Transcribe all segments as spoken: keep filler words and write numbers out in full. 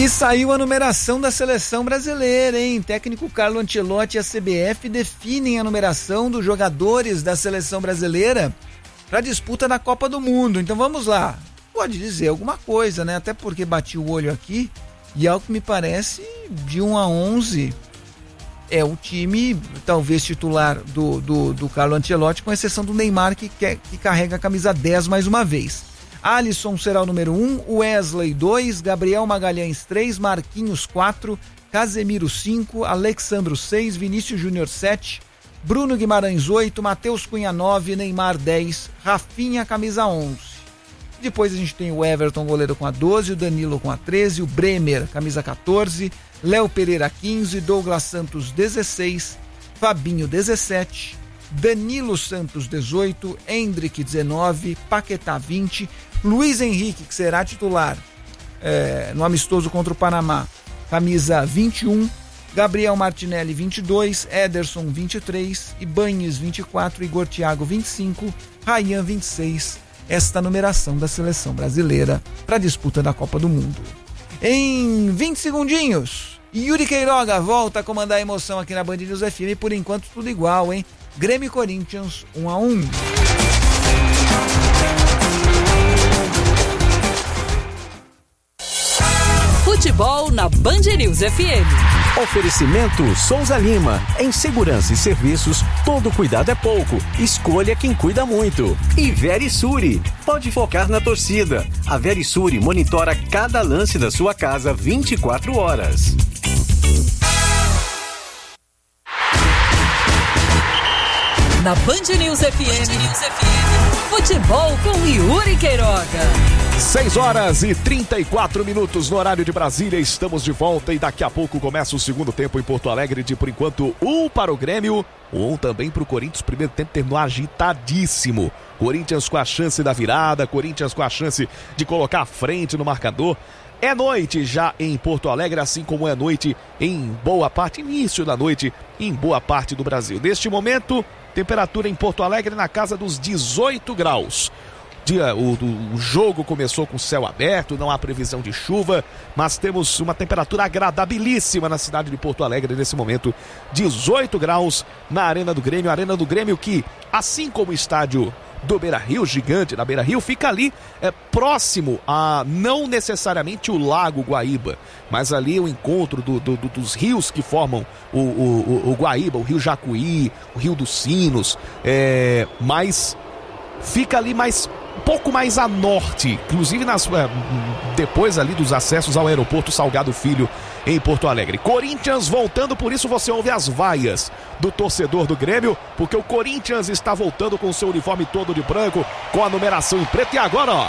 E saiu a numeração da seleção brasileira, hein? Técnico Carlo Ancelotti e a C B F definem a numeração dos jogadores da seleção brasileira para a disputa da Copa do Mundo. Então vamos lá. Pode dizer alguma coisa, né? Até porque bati o olho aqui e ao que me parece, de um a onze é o time talvez titular do, do, do Carlo Ancelotti, com exceção do Neymar, que, quer, que carrega a camisa dez mais uma vez. Alisson será o número um, Wesley dois, Gabriel Magalhães três, Marquinhos quatro, Casemiro cinco, Alexandro seis, Vinícius Júnior sete, Bruno Guimarães oito, Matheus Cunha nove, Neymar dez, Rafinha camisa onze. Depois a gente tem o Everton, goleiro, com a doze, o Danilo com a treze, o Bremer camisa catorze, Léo Pereira quinze, Douglas Santos dezesseis, Fabinho dezessete, Danilo Santos dezoito, Endrick dezenove, Paquetá vinte, Luiz Henrique, que será titular é, no amistoso contra o Panamá, camisa vinte e um, Gabriel Martinelli vinte e dois, Ederson vinte e três, Ibañez vinte e quatro, Igor Thiago vinte e cinco, Ryan vinte e seis. Esta numeração da seleção brasileira para a disputa da Copa do Mundo. Em vinte segundinhos, Yuri Queiroga volta a comandar a emoção aqui na Band News F M. Por enquanto tudo igual, hein? Grêmio e Corinthians um a um. Futebol na Band News F M. Oferecimento Souza Lima. Em segurança e serviços, todo cuidado é pouco. Escolha quem cuida muito. E Verisure. Pode focar na torcida. A Verisure monitora cada lance da sua casa vinte e quatro horas. Na Band News F M, futebol com Yuri Queiroga. seis horas e trinta e quatro minutos no horário de Brasília, estamos de volta e daqui a pouco começa o segundo tempo em Porto Alegre, de por enquanto um para o Grêmio, um também para o Corinthians. O primeiro tempo terminou agitadíssimo, Corinthians com a chance da virada, Corinthians com a chance de colocar a frente no marcador. É noite já em Porto Alegre, assim como é noite em boa parte, início da noite em boa parte do Brasil. Neste momento, temperatura em Porto Alegre na casa dos dezoito graus. Dia, o, o jogo começou com céu aberto, não há previsão de chuva, mas temos uma temperatura agradabilíssima na cidade de Porto Alegre nesse momento. dezoito graus na Arena do Grêmio, a Arena do Grêmio que, assim como o estádio do Beira-Rio, gigante na Beira-Rio, fica ali é, próximo a não necessariamente o Lago Guaíba, mas ali o encontro do, do, do, dos rios que formam o, o, o, o Guaíba, o Rio Jacuí, o Rio dos Sinos, é, mas fica ali mais um pouco mais a norte, inclusive nas, depois ali dos acessos ao aeroporto Salgado Filho em Porto Alegre. Corinthians voltando, por isso você ouve as vaias do torcedor do Grêmio, porque o Corinthians está voltando com o seu uniforme todo de branco, com a numeração em preto. E agora, ó,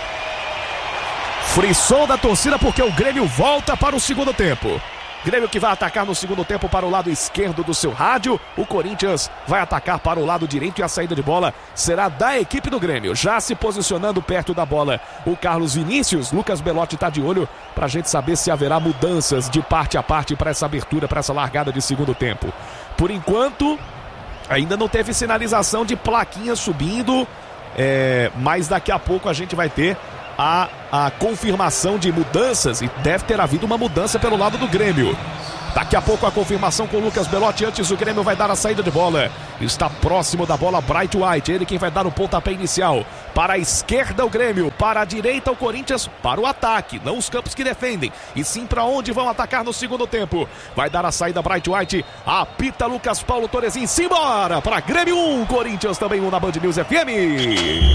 frisson da torcida, porque o Grêmio volta para o segundo tempo. Grêmio que vai atacar no segundo tempo para o lado esquerdo do seu rádio. O Corinthians vai atacar para o lado direito e a saída de bola será da equipe do Grêmio. Já se posicionando perto da bola o Carlos Vinícius. Lucas Belotti está de olho para a gente saber se haverá mudanças de parte a parte para essa abertura, para essa largada de segundo tempo. Por enquanto, ainda não teve sinalização de plaquinha subindo, é, mas daqui a pouco a gente vai ter A, a confirmação de mudanças, e deve ter havido uma mudança pelo lado do Grêmio. Daqui a pouco a confirmação com o Lucas Belotti. Antes o Grêmio vai dar a saída de bola. Está próximo da bola Bright White, ele quem vai dar o pontapé inicial. Para a esquerda o Grêmio, para a direita o Corinthians, para o ataque, não os campos que defendem, e sim para onde vão atacar no segundo tempo. Vai dar a saída Bright White, apita Lucas Paulo Torresin, simbora para Grêmio um, Corinthians também um na Band News F M.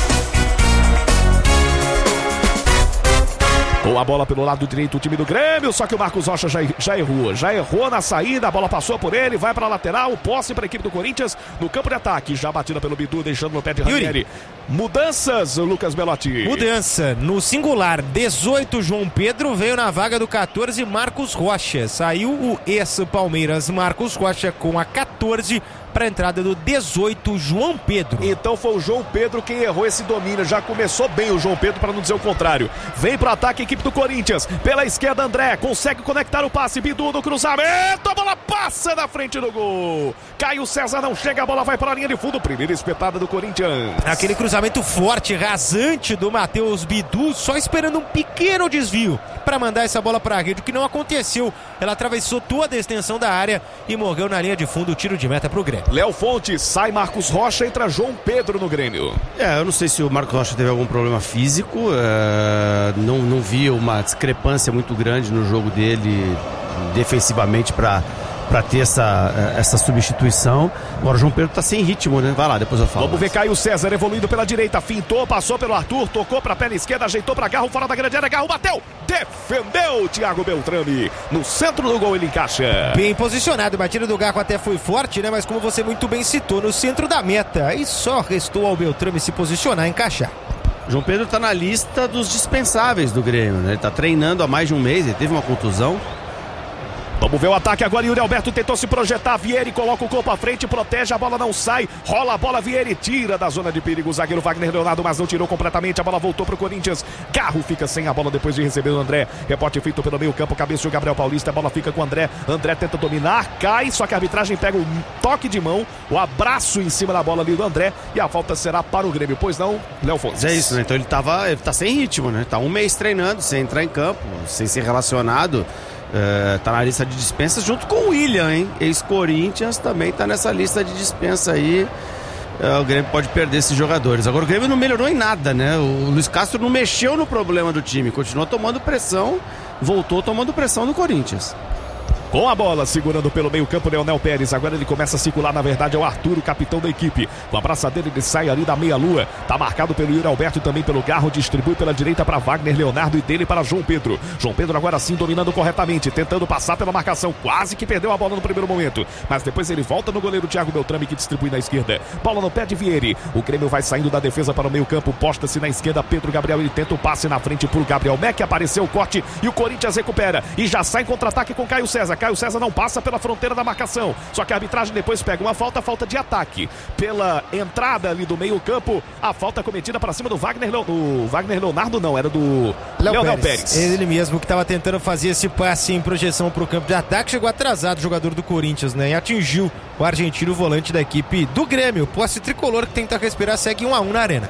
Com a bola pelo lado direito o time do Grêmio, só que o Marcos Rocha já, já errou, já errou na saída, a bola passou por ele, vai para a lateral, posse para a equipe do Corinthians no campo de ataque, já batida pelo Bidu, deixando no pé de Ranieri. Mudanças, Lucas Belotti. Mudança, no singular, dezoito João Pedro veio na vaga do catorze Marcos Rocha, saiu o ex-Palmeiras Marcos Rocha com a catorze para a entrada do dezoito João Pedro. Então foi o João Pedro quem errou esse domínio, já começou bem o João Pedro, para não dizer o contrário. Vem para o ataque a equipe do Corinthians, pela esquerda André, consegue conectar o passe, Bidu no cruzamento, a bola passa na frente do gol. Caio César não chega, a bola vai para a linha de fundo, primeira espetada do Corinthians. Aquele cruzamento forte, rasante do Matheus Bidu, só esperando um pequeno desvio para mandar essa bola para a rede, o que não aconteceu. Ela atravessou toda a extensão da área e morreu na linha de fundo, o tiro de meta para o Grêmio. Léo Fontes, sai Marcos Rocha, entra João Pedro no Grêmio. É, eu não sei se o Marcos Rocha teve algum problema físico, é, não, não vi uma discrepância muito grande no jogo dele defensivamente para para ter essa, essa substituição. Agora o João Pedro tá sem ritmo, né? Vai lá, depois eu falo. Vamos ver Caio César evoluindo pela direita, fintou, passou pelo Arthur, tocou pra perna esquerda, ajeitou pra Garro, fora da grande área, Garro bateu, defendeu Thiago Beltrame, no centro do gol ele encaixa. Bem posicionado, a batida do Garro até foi forte, né? Mas como você muito bem citou, no centro da meta, e só restou ao Beltrame se posicionar e encaixar. João Pedro tá na lista dos dispensáveis do Grêmio, né? Ele tá treinando há mais de um mês, ele teve uma contusão. Vamos ver o ataque agora, Yuri Alberto tentou se projetar, Vieri coloca o corpo à frente, protege, a bola não sai, rola a bola, Vieri tira da zona de perigo, o zagueiro Wagner Leonardo, mas não tirou completamente, a bola voltou pro Corinthians, Garro fica sem a bola depois de receber o André, rebote feito pelo meio campo, cabeceou Gabriel Paulista, a bola fica com o André, André tenta dominar, cai, só que a arbitragem pega o toque de mão, o abraço em cima da bola ali do André, e a falta será para o Grêmio, pois não, Léo Fontes. É isso, né? Então ele tava, ele tá sem ritmo, né? Tá um mês treinando, sem entrar em campo, sem ser relacionado. Uh, tá na lista de dispensas junto com o William, hein? Ex-Corinthians também tá nessa lista de dispensa aí. Uh, o Grêmio pode perder esses jogadores. Agora o Grêmio não melhorou em nada, né? O Luiz Castro não mexeu no problema do time, continuou tomando pressão, voltou tomando pressão do Corinthians. Com a bola, segurando pelo meio campo, Leonel Pérez. Agora ele começa a circular, na verdade é o Arthur, o capitão da equipe. Com a braçadeira ele sai ali da meia-lua. Tá marcado pelo Yuri Alberto e também pelo Garro. Distribui pela direita para Wagner Leonardo e dele para João Pedro. João Pedro agora sim dominando corretamente, tentando passar pela marcação. Quase que perdeu a bola no primeiro momento. Mas depois ele volta no goleiro Thiago Beltrame, que distribui na esquerda. Bola no pé de Vieri. O Grêmio vai saindo da defesa para o meio campo. Posta-se na esquerda Pedro Gabriel. Ele tenta o passe na frente pro Gabriel Mac. Apareceu o corte e o Corinthians recupera. E já sai em contra-ataque com Caio César. Caio César não passa pela fronteira da marcação, só que a arbitragem depois pega uma falta, falta de ataque pela entrada ali do meio campo, a falta cometida para cima do Wagner, do Wagner Leonardo, não, era do Leonel Pérez. Pérez. Ele mesmo que estava tentando fazer esse passe em projeção para o campo de ataque, chegou atrasado o jogador do Corinthians, né, e atingiu o argentino, o volante da equipe do Grêmio. Posse tricolor que tenta respirar, segue um a um na arena.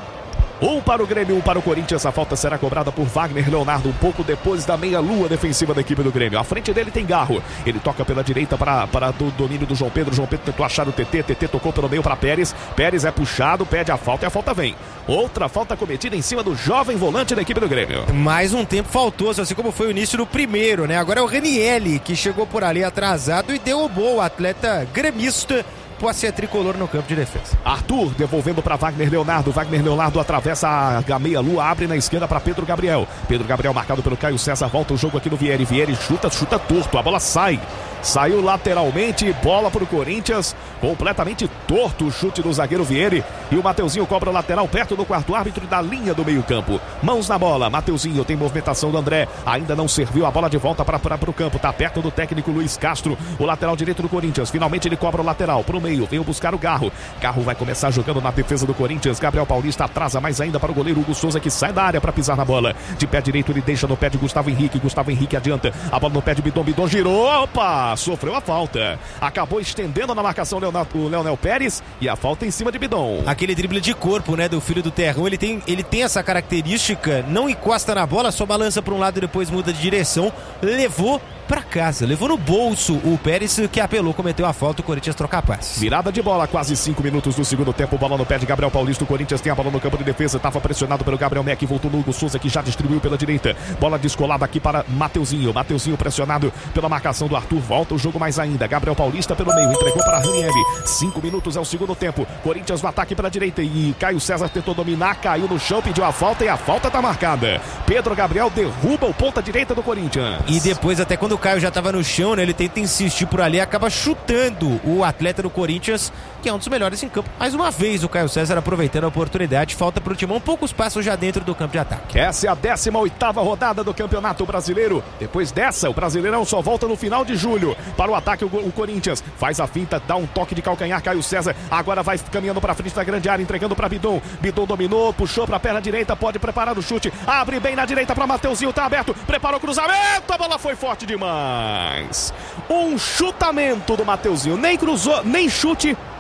Um para o Grêmio, um para o Corinthians. A falta será cobrada por Wagner Leonardo, um pouco depois da meia-lua defensiva da equipe do Grêmio. À frente dele tem Garro. Ele toca pela direita para, para o domínio do João Pedro. João Pedro tentou achar o T T. T T tocou pelo meio para Pérez. Pérez é puxado, pede a falta e a falta vem. Outra falta cometida em cima do jovem volante da equipe do Grêmio. Mais um tempo faltoso, assim como foi o início do primeiro, né? Agora é o Ranielli que chegou por ali atrasado e derrubou o atleta gremista. Posse é tricolor no campo de defesa. Arthur devolvendo para Wagner Leonardo. Wagner Leonardo atravessa a meia-lua, abre na esquerda para Pedro Gabriel. Pedro Gabriel marcado pelo Caio César. Volta o jogo aqui no Vieri. Vieri chuta, chuta torto. A bola sai. Saiu lateralmente, bola para o Corinthians, completamente torto o chute do zagueiro Vieri, e o Mateuzinho cobra o lateral perto do quarto árbitro da linha do meio campo. Mãos na bola, Mateuzinho tem movimentação do André, ainda não serviu a bola de volta para o campo, tá perto do técnico Luiz Castro, o lateral direito do Corinthians, finalmente ele cobra o lateral para o meio, veio buscar o Garro, Garro vai começar jogando na defesa do Corinthians, Gabriel Paulista atrasa mais ainda para o goleiro Hugo Souza, que sai da área para pisar na bola, de pé direito ele deixa no pé de Gustavo Henrique, Gustavo Henrique adianta, a bola no pé de Bidon, Bidon girou, opa! Sofreu a falta. Acabou estendendo na marcação o Leonel Pérez e a falta em cima de Bidon. Aquele drible de corpo, né, do filho do Terrão, ele tem, ele tem essa característica, não encosta na bola, só balança para um lado e depois muda de direção. Levou para casa, levou no bolso o Pérez, que apelou, cometeu a falta, o Corinthians troca a paz. Virada de bola, quase cinco minutos do segundo tempo, bola no pé de Gabriel Paulista, o Corinthians tem a bola no campo de defesa, estava pressionado pelo Gabriel Mac, voltou no Hugo Souza, que já distribuiu pela direita, bola descolada aqui para Mateuzinho, Mateuzinho pressionado pela marcação do Arthur, volta o jogo mais ainda, Gabriel Paulista pelo meio, entregou para Ranieri, cinco minutos é o segundo tempo, Corinthians no ataque pela direita e Caio César tentou dominar, caiu no chão, pediu a falta e a falta está marcada. Pedro Gabriel derruba o ponta direita do Corinthians. E depois, até quando o Caio já estava no chão, né, ele tenta insistir por ali, acaba chutando o atleta do Corinthians, que é um dos melhores em campo. Mais uma vez o Caio César aproveitando a oportunidade, falta para o Timão, poucos passos já dentro do campo de ataque. Essa é a décima oitava rodada do Campeonato Brasileiro. Depois dessa, o Brasileirão só volta no final de julho. Para o ataque, o, o Corinthians faz a finta, dá um toque de calcanhar, Caio César agora vai caminhando para frente da grande área, entregando para Bidon. Bidon dominou, puxou para a perna direita, pode preparar o chute, abre bem na direita para Mateuzinho, tá aberto, preparou o cruzamento, a bola foi forte demais. Um chutamento do Mateuzinho, nem cruzou, nem chute,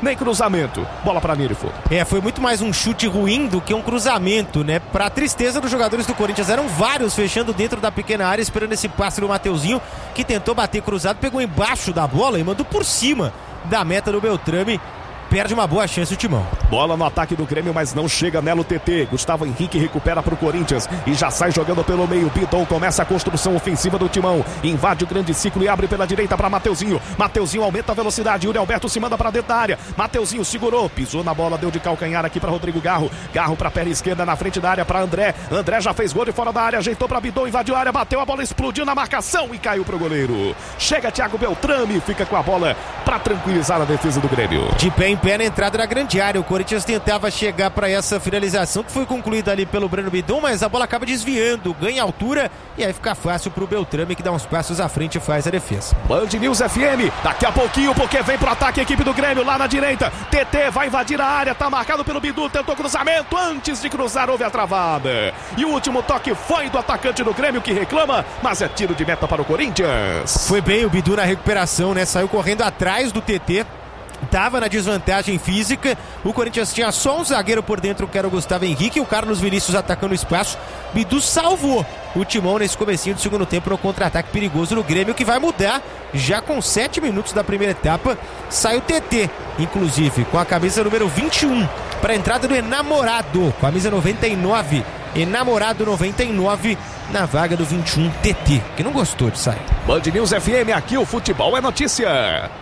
nem cruzamento. Bola pra linha de fundo. É, foi muito mais um chute ruim do que um cruzamento, né? Pra tristeza dos jogadores do Corinthians, eram vários fechando dentro da pequena área, esperando esse passe do Mateuzinho, que tentou bater cruzado, pegou embaixo da bola e mandou por cima da meta do Beltrame. Perde uma boa chance o Timão. Bola no ataque do Grêmio, mas não chega nela o T T. Gustavo Henrique recupera para o Corinthians e já sai jogando pelo meio. Bidon começa a construção ofensiva do Timão. Invade o grande ciclo e abre pela direita para Mateuzinho. Mateuzinho aumenta a velocidade. Yuri Alberto se manda para dentro da área. Mateuzinho segurou, pisou na bola, deu de calcanhar aqui para Rodrigo Garro. Garro para a perna esquerda na frente da área para André. André já fez gol de fora da área, ajeitou para Bidon, invadiu a área, bateu a bola, explodiu na marcação e caiu para o goleiro. Chega Thiago Beltrame, fica com a bola para tranquilizar a defesa do Grêmio. De pé em pé na entrada da grande área, o Corinthians tentava chegar para essa finalização que foi concluída ali pelo Breno Bidon, mas a bola acaba desviando, ganha altura e aí fica fácil pro Beltrame, que dá uns passos à frente e faz a defesa. Band News F M, daqui a pouquinho, porque vem pro ataque a equipe do Grêmio lá na direita. T T vai invadir a área, tá marcado pelo Bidu, tentou cruzamento, antes de cruzar houve a travada. E o último toque foi do atacante do Grêmio, que reclama, mas é tiro de meta para o Corinthians. Foi bem o Bidu na recuperação, né? Saiu correndo atrás do T T. Estava na desvantagem física. O Corinthians tinha só um zagueiro por dentro, que era o Gustavo Henrique, e o Carlos Vinícius atacando o espaço. Bidu salvou o Timão nesse comecinho do segundo tempo no contra-ataque perigoso do Grêmio, que vai mudar já com sete minutos da primeira etapa. Sai o T T, inclusive, com a camisa número vinte e um, para a entrada do Enamorado, camisa noventa e nove. Enamorado noventa e nove na vaga do vinte e um, T T, que não gostou de sair. Band News F M, aqui o futebol é notícia.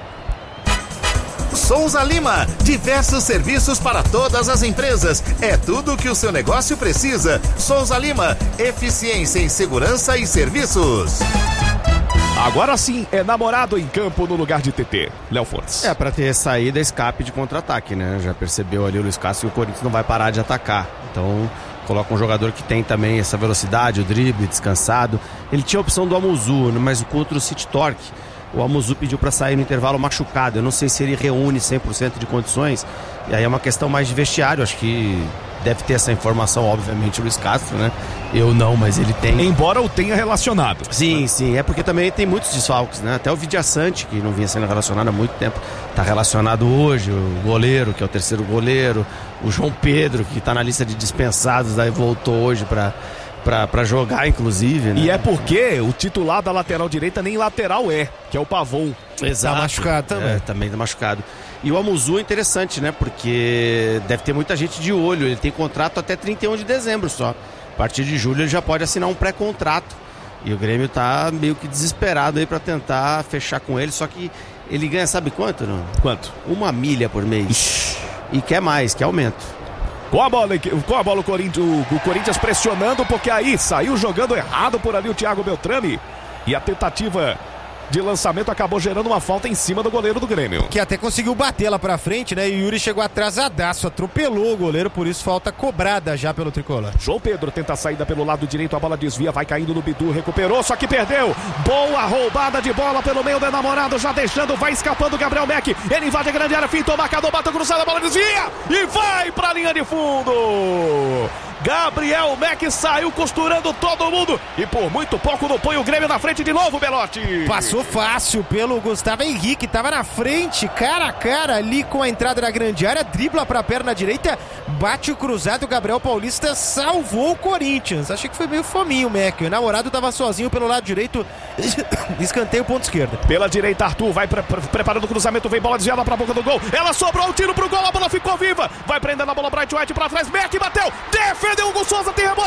Souza Lima, diversos serviços para todas as empresas. É tudo o que o seu negócio precisa. Souza Lima, eficiência em segurança e serviços. Agora sim, é Namorado em campo no lugar de T T. Léo Fortes. É, pra ter saída, escape de contra-ataque, né? Já percebeu ali o Luiz Cássio que o Corinthians não vai parar de atacar. Então, coloca um jogador que tem também essa velocidade, o drible, descansado. Ele tinha a opção do Amuzu, mas contra o City Torque, o Amuzu pediu para sair no intervalo machucado. Eu não sei se ele reúne cem por cento de condições. E aí é uma questão mais de vestiário. Acho que deve ter essa informação, obviamente, o Luiz Castro, né? Eu não, mas ele tem. Embora o tenha relacionado. Sim, sim. É porque também tem muitos desfalques, né? Até o Vidiaçante, que não vinha sendo relacionado há muito tempo, tá relacionado hoje. O goleiro, que é o terceiro goleiro. O João Pedro, que tá na lista de dispensados, aí voltou hoje para Pra, pra jogar, inclusive, né? E é porque o titular da lateral direita nem lateral é, que é o Pavon. Exato. Tá machucado também. É, também tá machucado. E o Amuzu é interessante, né? Porque deve ter muita gente de olho. Ele tem contrato até trinta e um de dezembro só. A partir de julho ele já pode assinar um pré-contrato. E o Grêmio tá meio que desesperado aí pra tentar fechar com ele. Só que ele ganha, sabe quanto, não? Quanto? Uma milha por mês. Ixi. E quer mais, quer aumento. Com a bola, com a bola o, Corinthians, o Corinthians pressionando, porque aí saiu jogando errado por ali o Thiago Beltrame. E a tentativa de lançamento acabou gerando uma falta em cima do goleiro do Grêmio. Que até conseguiu bater lá pra frente, né? E o Yuri chegou atrasadaço, atropelou o goleiro, por isso falta cobrada já pelo tricolor. João Pedro tenta a saída pelo lado direito, a bola desvia, vai caindo no Bidu, recuperou, só que perdeu. Boa roubada de bola pelo meio do Enamorado, já deixando, vai escapando o Gabriel Meck. Ele invade a grande área, fintou, marcador, bate cruzada, a bola desvia e vai pra linha de fundo. Gabriel Meck saiu costurando todo mundo e por muito pouco não põe o Grêmio na frente de novo, Belotti. Passou fácil pelo Gustavo Henrique, tava na frente, cara a cara ali com a entrada da grande área, dribla pra perna direita, bate o cruzado, o Gabriel Paulista salvou o Corinthians. Achei que foi meio fominho o Meck, o Enamorado tava sozinho pelo lado direito, escanteio ponto esquerda. Pela direita Arthur, vai pre pre preparando o cruzamento, vem bola desviada pra boca do gol, ela sobrou o tiro pro gol, a bola ficou viva, vai prendendo a bola Bright White pra trás, Meck bateu, defendeu o Hugo Souza, tem rebote.